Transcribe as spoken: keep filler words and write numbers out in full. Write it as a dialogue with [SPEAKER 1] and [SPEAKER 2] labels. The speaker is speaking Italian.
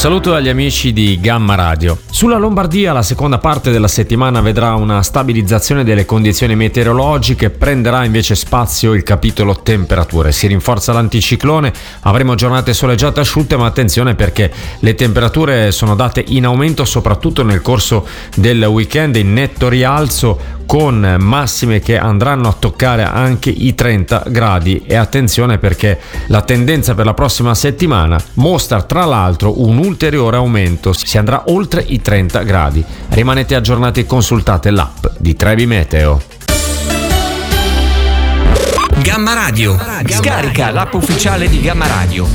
[SPEAKER 1] saluto agli amici di Gamma Radio. Sulla Lombardia la seconda parte della settimana vedrà una stabilizzazione delle condizioni meteorologiche, prenderà invece spazio il capitolo temperature. Si rinforza l'anticiclone, avremo giornate soleggiate asciutte, ma attenzione perché le temperature sono date in aumento soprattutto nel corso del weekend, in netto rialzo, con massime che andranno a toccare anche i trenta gradi. E attenzione perché la tendenza per la prossima settimana mostra tra l'altro un ulteriore aumento, si andrà oltre i trenta gradi. Rimanete aggiornati e consultate l'app di Trevi Meteo.
[SPEAKER 2] Gamma Radio. Scarica l'app ufficiale di Gamma Radio.